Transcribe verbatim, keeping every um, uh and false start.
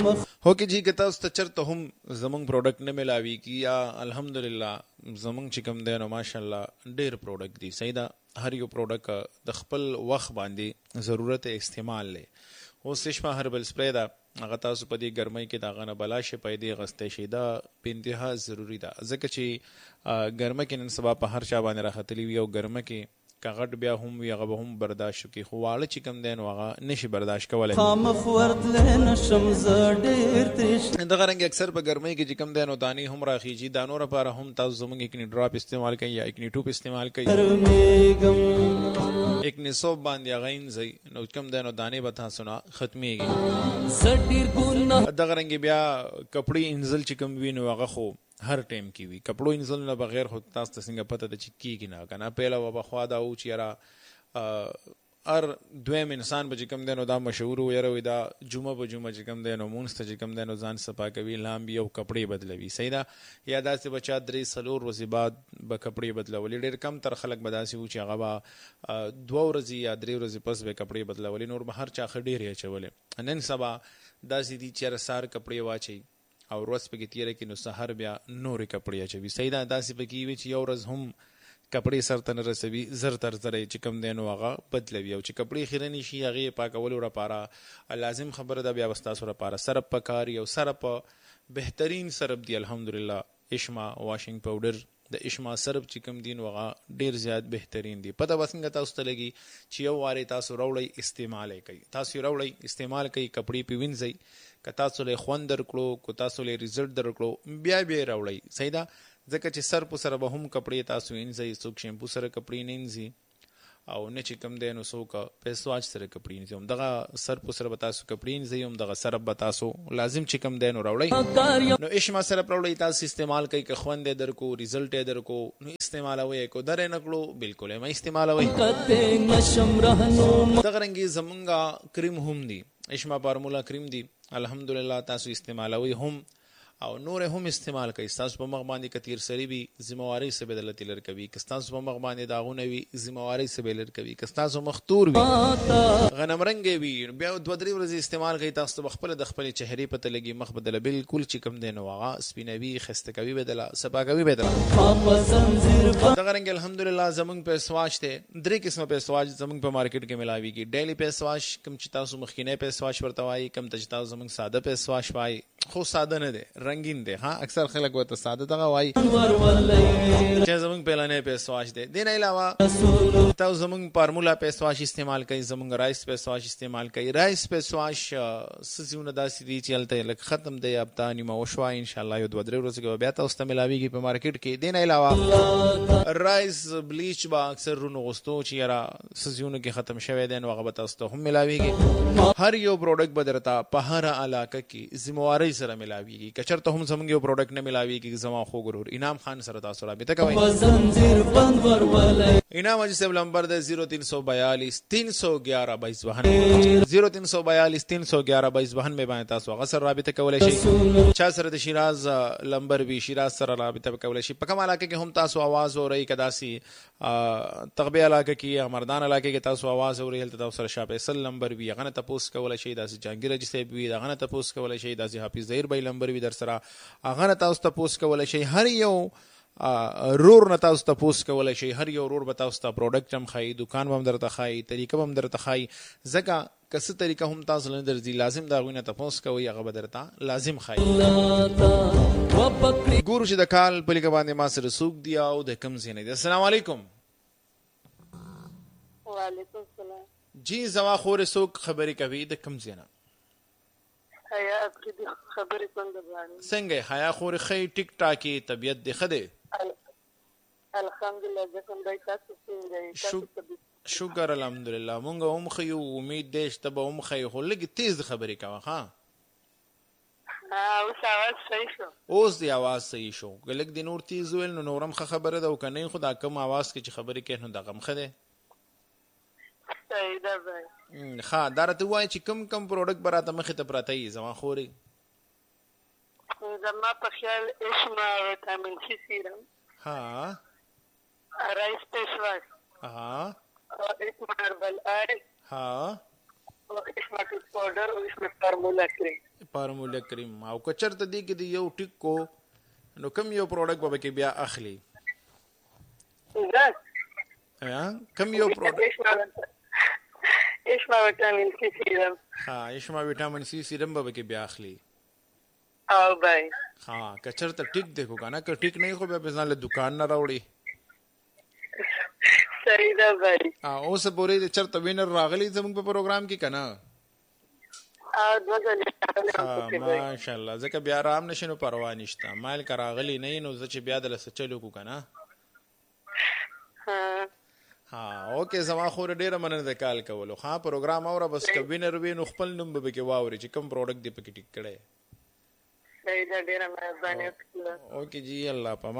هو کې جی کته است چرته هم زمونږ پروډکټ نه ملاوي کی یا الحمدلله زمونږ چې کوم دی نو ماشاءالله ډیر پروډکټ دی سیدا هر یو پروډکټ د خپل وخت باندې ضرورت استعمال لې او سشما هربل سپری دا هغه تاسو په دې ګرمۍ کې دا غنه بلا شي پیدا غستې شي دا په انتها ضروری ده ځکه چې ګرمه کې نن سبا په هر چا باندې راختلی وي او ګرمه کې کغټ بیا هم وی هغه هم برداشت کی خو واړه چې کم دین واغه نشي برداشت کولای خامخ ورت لنه شمز ډیر تش دغه رنګ اکثر په ګرمۍ کې چې کم دین او دانی هم راخیږي دانو لپاره هم تاسو زمونږ یک نی ډراپ استعمال کوي یا یک نی ټوپ استعمال کوي یک نی سو باندې غین زي نو کم دین او دانی به تاسو نه ختميږي سټیر ګون دغه رنګ بیا کپڑے انزل چې کم وینو هغه خو هر ټیم کې وي کپړو انزل نه بغیر خو تاسو ته څنګه پته ده چې کیږي نه کنه پهلا و بخوا دا او چې را ار دویم انسان به کم دینو دا مشهور ويره وي دا جمعه په جمعه چې کم دینو مونږ ته چې کم دینو ځان صفا کوي لام بیا کپړې بدلوي سیدا یا داسې بچا درې سلور ورځې بعد به کپړې بدلولې ډېر کم تر خلک بداسي و چې هغه دوه ورځې یا درې ورځې پس به کپړې بدلولې نور به هر چا خډېر یې چولې نن سبا داسې دي چې سار کپړې واچي او ورځ پکې تیرې کې نو سحر بیا نورې کپړې اچوي سیدا داسې پکې وي چې یو ورځ هم کپړې سر ته نه رسوي زر تر زر چې کم دی نو هغه بدلوي او چې کپړې خیرنې شي هغې پاکولو لپاره لازم خبره ده بیا به ستاسو لپاره سرپ پکار یو سرپ بهترین سرپ دی الحمدلله اشما واشنګ پاوډر د اشما سرپ چې کم دین وغه ډیر زیات بهترین دی پته وسنګ تاسو ته لګي چې یو واره تاسو راوړی استعمال کوي تاسو راوړی استعمال کوي کپړې پیوینځي که تاسو له خوند درکړو کو تاسو له ریزلټ درکړو بیا بیا راوړی سیدا ځکه چې سر په سر به هم کپړې تاسو انځي څوک شیمپو سره کپړې نه انځي او نه چې کم دینو څوک پیسواج سره کپړې انځي هم دغه سر په سر به تاسو کپړې انځي هم دغه سر به تاسو لازم چې کم دینو راوړی نو اشما سره راوړی تاسو استعمال کوي که خوند درکو ریزلټ درکو نو استعمالوي کو درې نکړو بالکل ما استعمالوي دغه رنګي زمونږه کریم هم دی اشما فارمولا کریم دی الحمدلله تاسو استعمالوي هم او نور هم استعمال کوي تاسو په مغ باندې کثیر سری وي ذمہواری سره بدلت لر کوي که تاسو په مغ باندې داغونه وي ذمہواری سره بدلر کوي که تاسو مختور وي غنم رنگ وي بیا دوه درې ورځې استعمال کوي تاسو خپل د خپل چهره پته لګي مخ بدل بالکل چې کم دین واغه سپینوي خسته کوي بدل صفا کوي بدل دغه رنگ الحمدلله زمونږ په سواش ته درې قسمه په سواش زمونږ په مارکیټ کې ملاويږي ډیلی په سواش کم چې تاسو مخکینه په سواش ورته وایي کم چې تاسو زمونږ ساده په سواش وایي خو ساده نه ده رنگین ده ها اکثر خلک وته ساده دغه وای چې زمونږ پهلانه پیس واش ده دین علاوه تاسو زمونږ فارمولا پیس واش استعمال کوي زمونږ رایس پیس واش استعمال کوي رایس پیس واش سزونه داسې دي چې الته لک ختم دی ابتانی مو شو ان شاء الله یو دوه درې ورځې کې بیا تاسو ته ملاويږي په مارکیټ کې دین علاوه رایس بلیچ با اکثر رونو غستو چې را سزونه کې ختم شوی دین وغه تاسو ته هم ملاويږي هر یو پروډکټ بدرتا په هر علاقه کې ذمہواری سره ملاويږي کچرته هم زمونږ یو پروډکټ نه ملاويږي زما خو ګرور انعام خان سره تاسو رابطه کوي انعام اجي سب نمبر ده صفر تین سو بیالیس تین سو گیارہ بائیس بہن صفر تین سو بیالیس تین سو گیارہ بائیس بہن میں باندې تاسو هغه سره رابطه کولای شئ چا سره د شیراز نمبر وی شیراز سره رابطه کولای شئ په کوم علاقه کې هم تاسو आवाज اورئ کداسي تغبی علاقه کې مردان علاقه کې تاسو आवाज اورئ هلته تاسو سره شاپ اصل نمبر وی هغه تاسو کولای شئ داسي جانگیر اجي سب وی هغه تاسو کولای شئ داسي حافظ ظهیر بای نمبر وی در سره هغه تاسو تاسو کولای شئ هر یو رور نه تاسو تاسو کولای شئ هر یو رور به تاسو ته پروډکټ هم خای دکان هم درته خای طریقه هم درته خای زګه کسه طریقه هم تاسو نه درځي لازم دا غوینه تاسو کوي هغه به درته لازم خای ګورو چې د کال په لګ باندې ما سره سوق دی او د کم زینې دي السلام علیکم وعلیکم السلام جی زما خور سوق خبرې کوي د کم زینې حیا اخی دی خبرې څنګه باندې څنګه حیا خور خې ټیک ټاکي طبيعت دی خده الحمدلله ځکه دای تاسو څنګه شکر الحمدلله مونږ هم خو امید دې چې به هم خې خو لګي تیز خبرې کوه ها ها اوس आवाज صحیح شو اوس دی आवाज صحیح شو ګلک د نور تیز ویل نو نورم خبره ده او کنه خدا کم आवाज کې چې خبرې کوي نو دغه مخه ده صحیح ده بھائی ها درته وای چې کم کم پروډکټ براته مخه ته پراته ای زما خوري زما په خیال اشما وټامین سی سیرم ها رایس پیشواش ها اشما هربل آئل ها اشما ټوت پاوډر او اشما فارمولا کریم فارموله کریم او کچرته دی کې دی یو ټیک کو نو کم یو پروډکټ به کې بیا اخلي ها کم یو پروډکټ اشما وټامین سی سیرم ها اشما وټامین سی سیرم به کې بیا اخلي او بای ها کچرته ټیک دیکھو کنه که ټیک نه خو به ځان له دکان نه راوړي صحیح ده بای ها اوس پورې د چرته وینر راغلی زموږ په پروګرام کې کنه ا دوه ځله ماشاء الله ځکه بیا آرام نشینو پروا نشته مال کراغلی نه نو چې بیا د لس چلو کو کنه ها ها اوکې زما خو ډیره مننه د کال کولو ها پروګرام اوره بس ک وینر وین خپل نوم به کې واوري چې کوم پروډکټ دی پکې ټیک کړي صحیح ده ډیره مهرباني اوکې جی الله پاما